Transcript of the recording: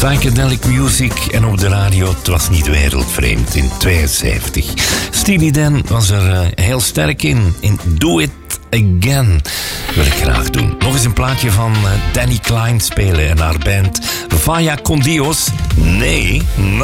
Psychedelic music en op de radio, het was niet wereldvreemd in 72. Steely Dan was er heel sterk in Do It Again. Wil ik graag doen. Nog eens een plaatje van Danny Klein spelen en haar band Vaya con Dios. Nee,